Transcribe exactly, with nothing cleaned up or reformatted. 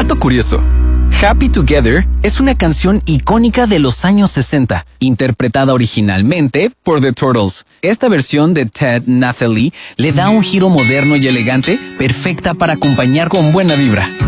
Dato curioso. Happy Together es una canción icónica de los años sesenta, interpretada originalmente por The Turtles. Esta versión de Ted Nathalie le da un giro moderno y elegante, perfecta para acompañar con buena vibra.